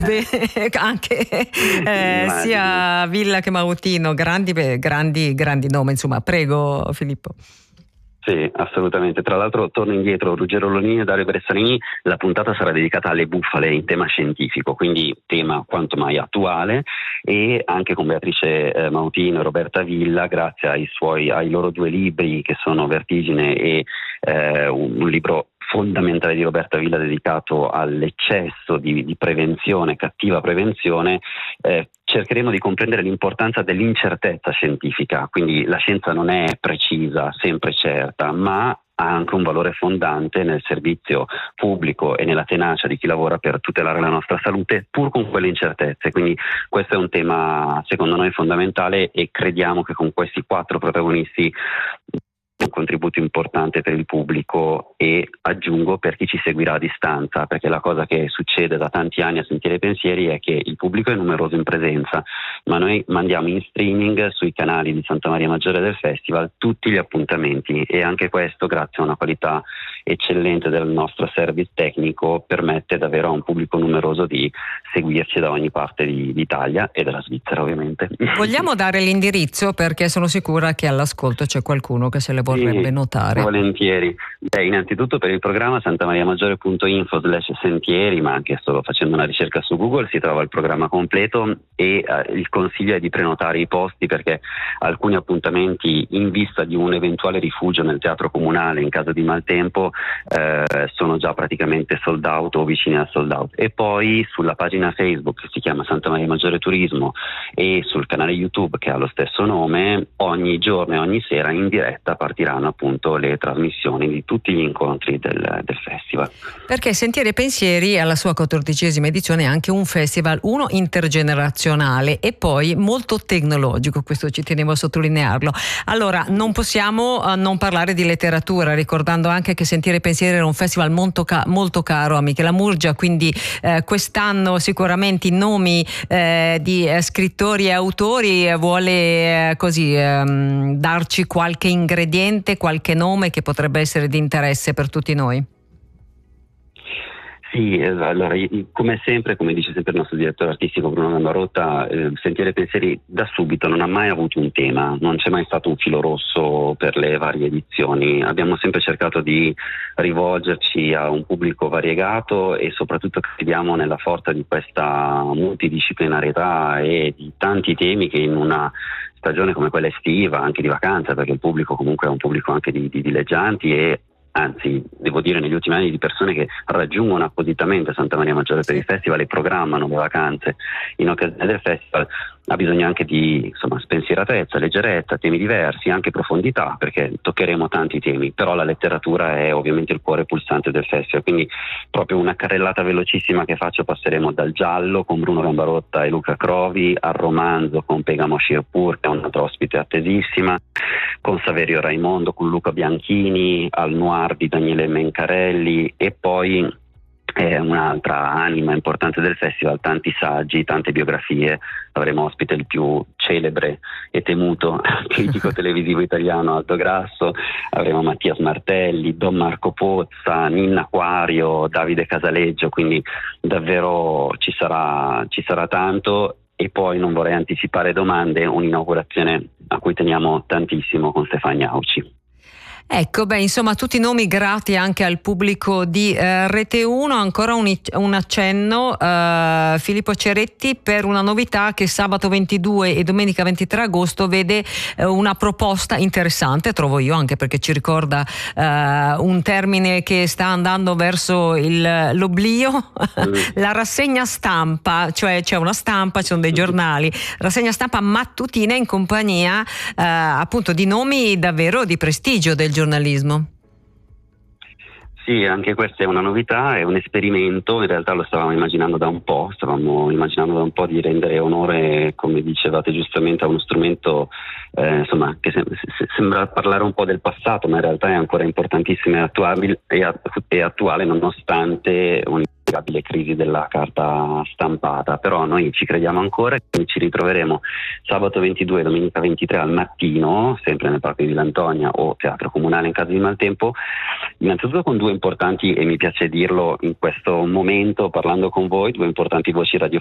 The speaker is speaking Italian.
anche sia Villa che Mautino, grandi nomi, insomma. Prego Filippo. Sì, assolutamente. Tra l'altro torno indietro, Ruggero Lonini e Dario Bressanini, la puntata sarà dedicata alle bufale in tema scientifico, quindi tema quanto mai attuale, e anche con Beatrice Mautino e Roberta Villa, grazie ai loro 2 libri che sono Vertigine e un libro fondamentale di Roberta Villa dedicato all'eccesso di prevenzione, cattiva prevenzione, cercheremo di comprendere l'importanza dell'incertezza scientifica, quindi la scienza non è precisa, sempre certa, ma ha anche un valore fondante nel servizio pubblico e nella tenacia di chi lavora per tutelare la nostra salute, pur con quelle incertezze. Quindi questo è un tema secondo noi fondamentale e crediamo che con questi 4 protagonisti un contributo importante per il pubblico, e aggiungo per chi ci seguirà a distanza, perché la cosa che succede da tanti anni a Sentieri e Pensieri è che il pubblico è numeroso in presenza, ma noi mandiamo in streaming sui canali di Santa Maria Maggiore del Festival tutti gli appuntamenti, e anche questo, grazie a una qualità eccellente del nostro service tecnico, permette davvero a un pubblico numeroso di seguirci da ogni parte d'Italia e della Svizzera, ovviamente. Vogliamo dare l'indirizzo, perché sono sicura che all'ascolto c'è qualcuno che se le vorrebbe notare. Volentieri. Innanzitutto per il programma santamariamaggiore.info/sentieri, ma anche solo facendo una ricerca su Google si trova il programma completo, e il consiglio è di prenotare i posti, perché alcuni appuntamenti in vista di un eventuale rifugio nel teatro comunale in caso di maltempo sono già praticamente sold out o vicini al sold out. E poi sulla pagina Facebook, che si chiama Santa Maria Maggiore Turismo, e sul canale YouTube che ha lo stesso nome, ogni giorno e ogni sera in diretta partiranno appunto le trasmissioni di tutti gli incontri del festival. Perché Sentieri e Pensieri alla sua 14ª edizione è anche un festival, uno intergenerazionale e poi molto tecnologico, questo ci tenevo a sottolinearlo. Allora non possiamo non parlare di letteratura, ricordando anche che Sentieri e Pensieri era un festival molto caro a Michela Murgia, quindi quest'anno sicuramente i nomi di scrittori e autori vuole darci qualche ingrediente, qualche nome che potrebbe essere di interesse per tutti noi. Sì, allora, come sempre, come dice sempre il nostro direttore artistico Bruno Gambarotta, Sentieri e Pensieri da subito non ha mai avuto un tema, non c'è mai stato un filo rosso per le varie edizioni. Abbiamo sempre cercato di rivolgerci a un pubblico variegato, e soprattutto crediamo nella forza di questa multidisciplinarietà e di tanti temi che in una stagione come quella estiva, anche di vacanza, perché il pubblico comunque è un pubblico anche di villeggianti, e anzi devo dire negli ultimi anni di persone che raggiungono appositamente Santa Maria Maggiore per il festival e programmano le vacanze in occasione del festival, ha bisogno anche di spensieratezza, leggerezza, temi diversi, anche profondità, perché toccheremo tanti temi, però la letteratura è ovviamente il cuore pulsante del festival, quindi proprio una carrellata velocissima che faccio: passeremo dal giallo con Bruno Gambarotta e Luca Crovi, al romanzo con Pegamo Shirpur, che è un'altra ospite attesissima, con Saverio Raimondo, con Luca Bianchini, al noir di Daniele Mencarelli, e poi un'altra anima importante del festival, tanti saggi, tante biografie. Avremo ospite il più celebre e temuto critico televisivo italiano Aldo Grasso, avremo Mattias Martelli, Don Marco Pozza, Ninna Quario, Davide Casaleggio, quindi davvero ci sarà tanto. E poi non vorrei anticipare domande, un'inaugurazione a cui teniamo tantissimo con Stefania Auci. Ecco, insomma tutti nomi grati anche al pubblico di Rete 1. Ancora un accenno, Filippo Ceretti, per una novità che sabato 22 e domenica 23 agosto vede una proposta interessante, trovo io, anche perché ci ricorda un termine che sta andando verso l'oblio, la rassegna stampa, cioè c'è una stampa, ci sono dei giornali, rassegna stampa mattutina in compagnia appunto di nomi davvero di prestigio del giornalismo. Sì, anche questa è una novità, è un esperimento, in realtà lo stavamo immaginando da un po', di rendere onore, come dicevate giustamente, a uno strumento che sembra parlare un po' del passato, ma in realtà è ancora importantissimo e attuale, nonostante un l'inspiegabile crisi della carta stampata, però noi ci crediamo ancora e ci ritroveremo sabato 22 e domenica 23 al mattino, sempre nel Parco di Vill'Antonia o Teatro Comunale in caso di maltempo, innanzitutto con due importanti, e mi piace dirlo in questo momento parlando con voi, due importanti voci